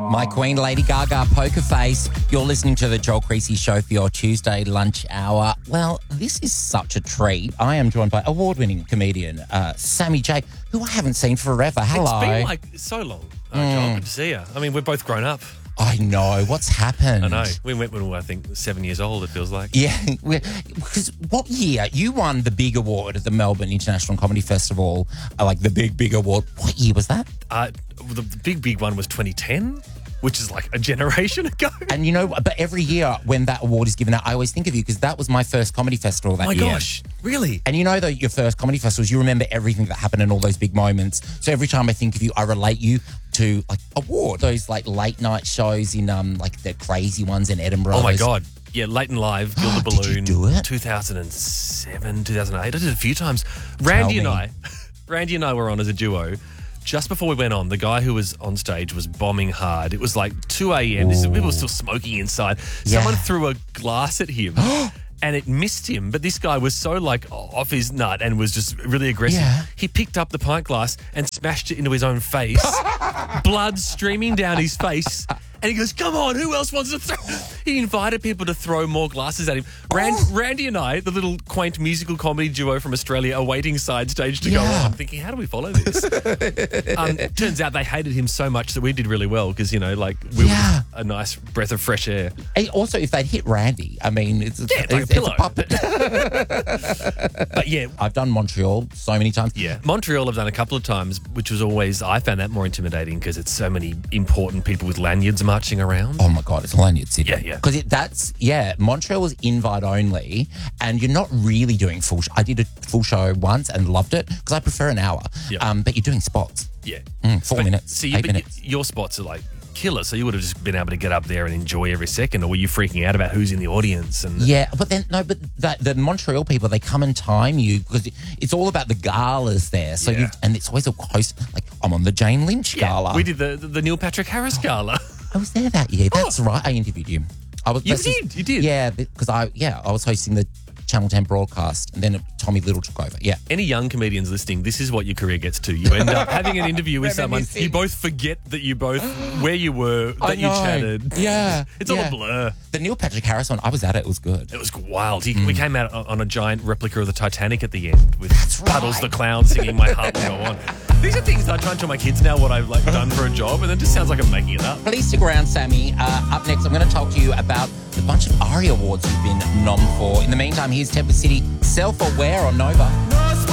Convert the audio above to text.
My queen, Lady Gaga, Poker Face. You're listening to the Joel Creasy Show for your Tuesday lunch hour. Well, this is such a treat. I am joined by award-winning comedian Sammy J, who I haven't seen forever. Hello. It's been like so long, Joel. Good to see you. I mean, we're both grown up. I know. What's happened? I know. We went when we were, I think, 7 years old, it feels like. Yeah. Because what year? You won the big award at the Melbourne International Comedy Festival, like the big award. What year was that? The big one was 2010, which is like a generation ago. And you know, but every year when that award is given out, I always think of you because that was my first comedy festival that year. Oh my gosh, really? And you know, though, your first comedy festivals, you remember everything that happened and all those big moments. So every time I think of you, I relate you to like award, those like late night shows in like the crazy ones in Edinburgh. Oh my God. Yeah, Late and Live, Gilda Balloon. Did you do it? 2007, 2008. I did it a few times. Randy and I were on as a duo. Just before we went on, the guy who was on stage was bombing hard. It was like 2 a.m. People were still smoking inside. Yeah. Someone threw a glass at him and it missed him. But this guy was so like off his nut and was just really aggressive. Yeah. He picked up the pint glass and smashed it into his own face. Blood streaming down his face. And he goes, come on, who else wants to throw? He invited people to throw more glasses at him. Randy and I, the little quaint musical comedy duo from Australia, are waiting side stage to go on, thinking, how do we follow this? Turns out they hated him so much that we did really well because, you know, like we were a nice breath of fresh air. And also, if they'd hit Randy, I mean, it's like a pillow. puppet. But yeah. I've done Montreal so many times. Yeah. Montreal I've done a couple of times, which was always, I found that more intimidating because it's so many important people with lanyards marching around. Oh my God, it's a lanyard city. Yeah. Because Montreal was invite only and you're not really doing full I did a full show once and loved it because I prefer an hour. Yeah. But you're doing spots. Yeah. 4 minutes, 8 minutes. Your spots are like killer, so you would have just been able to get up there and enjoy every second, or were you freaking out about who's in the audience? And Yeah, but the Montreal people, they come and time you because it's all about the galas there. So and it's always a host, like I'm on the Jane Lynch gala. We did the Neil Patrick Harris gala. I was there that year. That's right. I interviewed you. You did? Yeah, because I was hosting the Channel 10 broadcast and then Tommy Little took over. Yeah. Any young comedians listening, this is what your career gets to. You end up having an interview with someone, you both forget that you both, where you were, that you chatted. Yeah. It's all a blur. The Neil Patrick Harris one, I was at it. It was good. It was wild. We came out on a giant replica of the Titanic at the end with Puddles the Clown singing My Heart Will Go On. These are things that I try and tell my kids now what I've like done for a job, and it just sounds like I'm making it up. Please stick around, Sammy. Up next, I'm going to talk to you about the bunch of ARIA awards you've been nom for. In the meantime, here's Temper City, Self-Aware on Nova.